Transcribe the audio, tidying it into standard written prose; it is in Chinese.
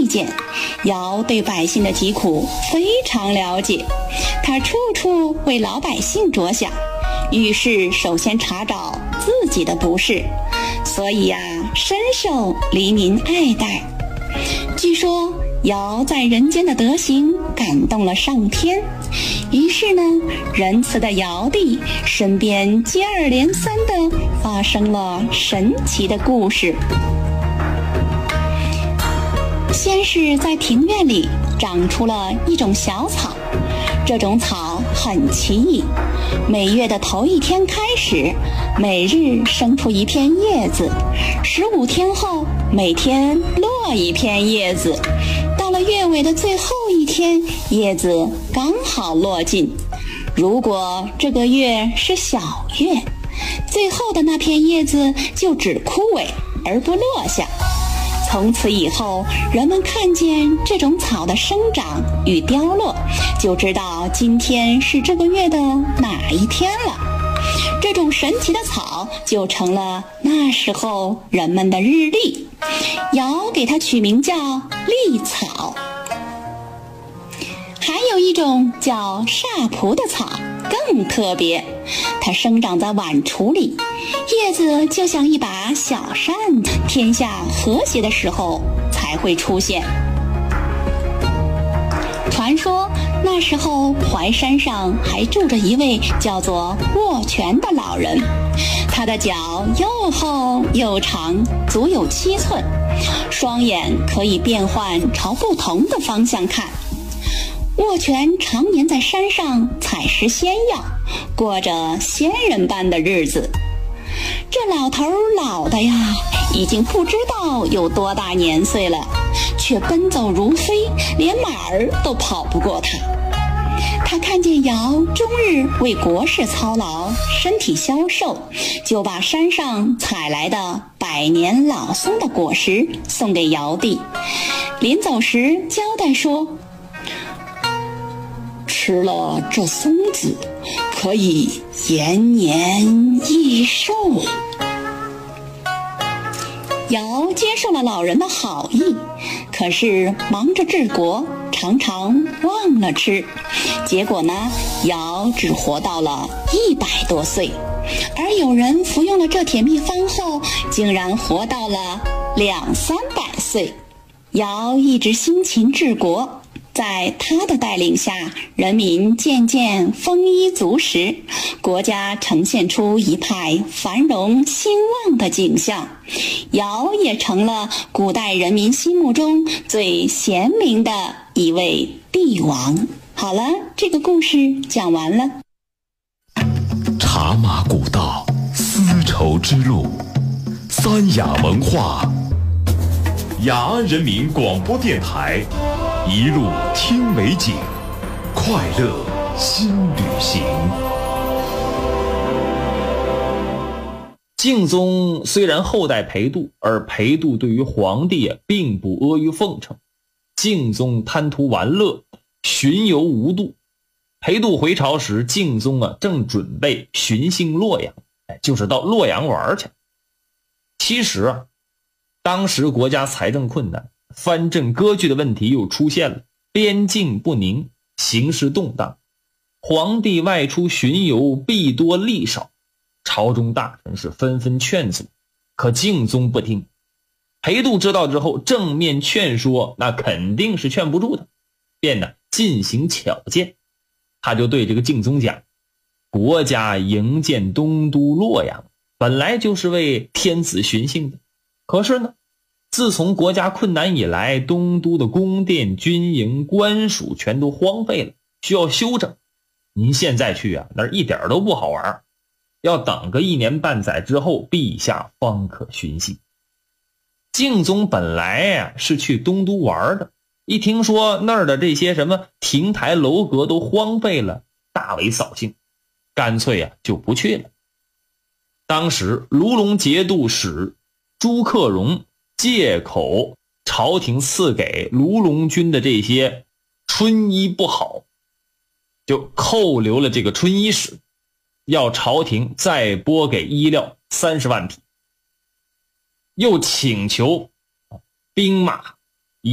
意见，尧对百姓的疾苦非常了解，他处处为老百姓着想，遇事首先查找自己的不是，所以深受黎民爱戴。据说尧在人间的德行感动了上天，于是呢，仁慈的尧帝身边接二连三地发生了神奇的故事。先是在庭院里长出了一种小草，这种草很奇异，每月的头一天开始，每日生出一片叶子，15天后每天落一片叶子，到了月尾的最后一天，叶子刚好落尽。如果这个月是小月，最后的那片叶子就只枯萎而不落下。从此以后，人们看见这种草的生长与凋落，就知道今天是这个月的哪一天了。这种神奇的草就成了那时候人们的日历，尧给它取名叫历草。还有一种叫煞蒲的草更特别，它生长在碗橱里，叶子就像一把小扇子，天下和谐的时候才会出现。传说那时候淮山上还住着一位叫做握拳的老人，他的脚又厚又长，足有7寸，双眼可以变换朝不同的方向看。握拳常年在山上采食仙药，过着仙人般的日子。这老头老的呀，已经不知道有多大年岁了，却奔走如飞，连马儿都跑不过他。他看见尧终日为国事操劳，身体消瘦，就把山上采来的百年老松的果实送给尧帝。临走时交代说，吃了这松子，可以延年益寿。尧接受了老人的好意，可是忙着治国，常常忘了吃，结果呢，尧只活到了100多岁，而有人服用了这铁秘方后，竟然活到了200-300岁。尧一直辛勤治国，在他的带领下，人民渐渐丰衣足食，国家呈现出一派繁荣兴旺的景象。尧也成了古代人民心目中最贤明的一位帝王。好了，这个故事讲完了。 茶马古道，丝绸之路，三雅文化，雅安人民广播电台，一路听美景，快乐新旅行。 敬宗虽然后代裴度，而裴度对于皇帝并不阿谀奉承。敬宗贪图玩乐，巡游无度。裴度回朝时，敬宗正准备巡幸洛阳，就是到洛阳玩去。其实当时国家财政困难，藩镇割据的问题又出现了，边境不宁，形势动荡，皇帝外出巡游弊多利少，朝中大臣是纷纷劝阻，可敬宗不听。裴度知道之后，正面劝说那肯定是劝不住的，便进行巧谏。他就对这个敬宗讲，国家营建东都洛阳本来就是为天子巡幸的，可是呢，自从国家困难以来，东都的宫殿、军营、官署全都荒废了，需要修整。您现在去那一点都不好玩，要等个1年半载之后，陛下方可巡幸。敬宗本来是去东都玩的，一听说那儿的这些什么亭台楼阁都荒废了，大为扫兴，干脆就不去了。当时卢龙节度使朱克融借口朝廷赐给卢龙军的这些春衣不好，就扣留了这个春衣使，要朝廷再拨给衣料30万匹，又请求兵马